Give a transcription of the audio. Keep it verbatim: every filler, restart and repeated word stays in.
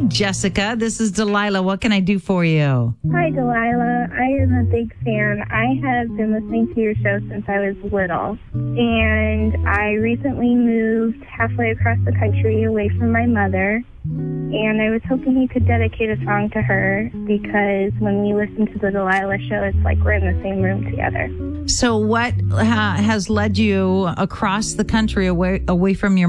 Jessica. This is Delilah. What can I do for you? Hi, Delilah. I am a big fan. I have been listening to your show since I was little, and I recently moved halfway across the country away from my mother, and I was hoping you could dedicate a song to her because when we listen to the Delilah show, it's like we're in the same room together. So what uh, has led you across the country away away from your